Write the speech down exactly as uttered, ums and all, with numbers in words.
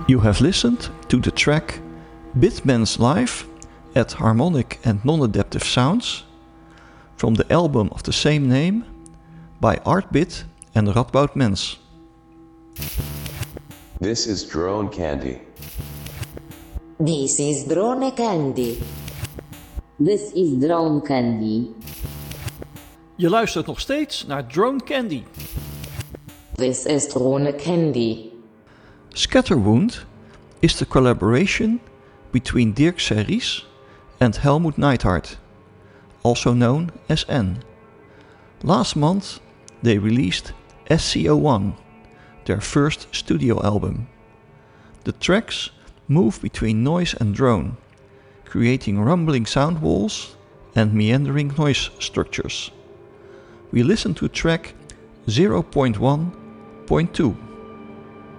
You have listened to the track Bitman's Live at Harmonic and Non-Adaptive Sounds from the album of the same name by Artbit and Radboud Mens. This is Drone Candy. This is Drone Candy. This is Drone Candy. Je luistert nog steeds naar Drone Candy. This is Drone Candy. Scatterwound is the collaboration between Dirk Serries and Helmut Neidhart, also known as N. Last month they released S C O one, their first studio album. The tracks move between noise and drone, creating rumbling sound walls and meandering noise structures. We listen to track zero point one point two.